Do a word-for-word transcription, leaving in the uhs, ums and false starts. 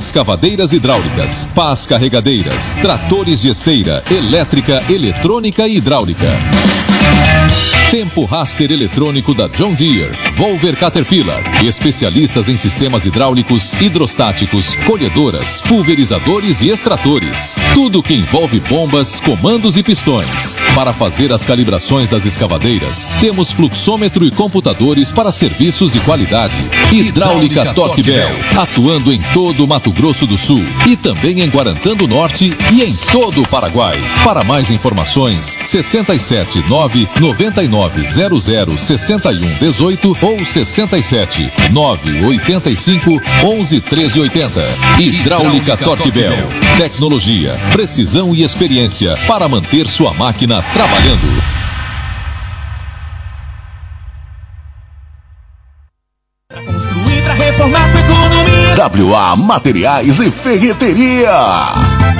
escavadeiras hidráulicas, pás carregadeiras, tratores de esteira, elétrica, eletrônica e hidráulica. Tempo Raster eletrônico da John Deere, Volver Caterpillar, especialistas em sistemas hidráulicos, hidrostáticos, colhedoras, pulverizadores e extratores. Tudo que envolve bombas, comandos e pistões. Para fazer as calibrações das escavadeiras, temos fluxômetro e computadores para serviços de qualidade. Hidráulica Torque Bell, atuando em todo o Mato Grosso do Sul e também em Guarantã do Norte e em todo o Paraguai. Para mais informações, sessenta e sete, nove, noventa e nove, zero zero, sessenta e um, dezoito ou sessenta e sete, nove, oitenta e cinco, onze, treze, oitenta. Hidráulica Torque Bell. Tecnologia, precisão e experiência para manter sua máquina trabalhando. Pra construir, pra reformar com economia. W A Materiais e Ferreteria.